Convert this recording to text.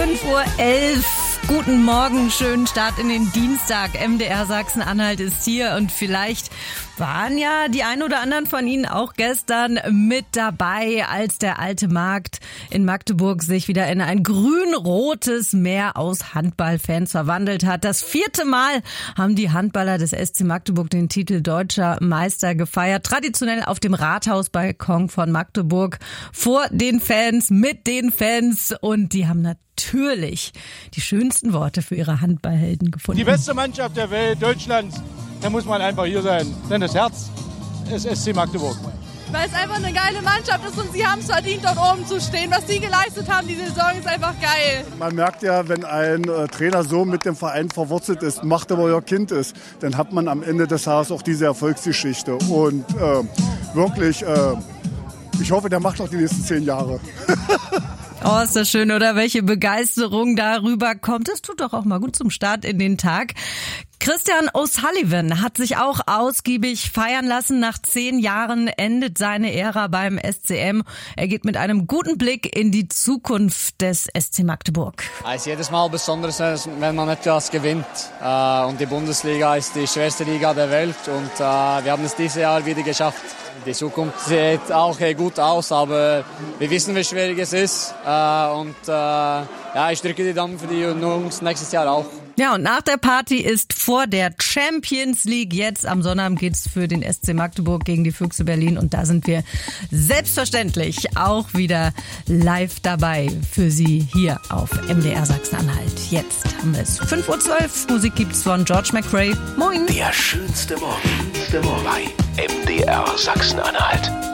5:11 Uhr. Guten Morgen, schönen Start in den Dienstag. MDR Sachsen-Anhalt ist hier und vielleicht waren ja die ein oder anderen von Ihnen auch gestern mit dabei, als der alte Markt in Magdeburg sich wieder in ein grün-rotes Meer aus Handballfans verwandelt hat. Das 4. Mal haben die Handballer des SC Magdeburg den Titel Deutscher Meister gefeiert. Traditionell auf dem Rathausbalkon von Magdeburg vor den Fans, mit den Fans, und die haben natürlich die schönsten Worte für ihre Handballhelden gefunden. Die beste Mannschaft der Welt, Deutschlands, da muss man einfach hier sein. Denn das Herz ist SC Magdeburg. Weil es einfach eine geile Mannschaft ist und sie haben es verdient, dort oben zu stehen. Was sie geleistet haben, die Saison, ist einfach geil. Man merkt ja, wenn ein Trainer so mit dem Verein verwurzelt ist, Magdeburger Kind ist, dann hat man am Ende des Tages auch diese Erfolgsgeschichte. Und wirklich, ich hoffe, der macht noch die nächsten 10 Jahre. Oh, ist das schön, oder? Welche Begeisterung darüber kommt. Das tut doch auch mal gut zum Start in den Tag. Christian O'Sullivan hat sich auch ausgiebig feiern lassen. Nach 10 Jahren endet seine Ära beim SCM. Er geht mit einem guten Blick in die Zukunft des SC Magdeburg. Es ist jedes Mal besonders, wenn man etwas gewinnt. Und die Bundesliga ist die schwerste Liga der Welt. Und wir haben es dieses Jahr wieder geschafft. Die Zukunft sieht auch gut aus, aber wir wissen, wie schwierig es ist. Ich drücke die Daumen für die Jungs nächstes Jahr auch. Ja, und nach der Party ist vor der Champions League. Jetzt am Sonnabend geht's für den SC Magdeburg gegen die Füchse Berlin. Und da sind wir selbstverständlich auch wieder live dabei für Sie hier auf MDR Sachsen-Anhalt. Jetzt haben wir es 5:12 Uhr. Musik gibt's von George McRae. Moin. Der schönste Morgen bei MDR Sachsen-Anhalt.